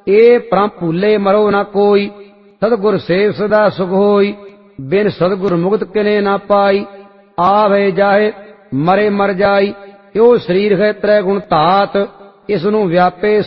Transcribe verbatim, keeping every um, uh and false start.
ए परम भूले मरो न कोई, सतगुर सेव सदा सुख होई, बिन सतगुर मुक्त किने न पाई। आवे जाए मरे मर जाई, यो शरीर है त्रै गुण धात, इसनू व्यापे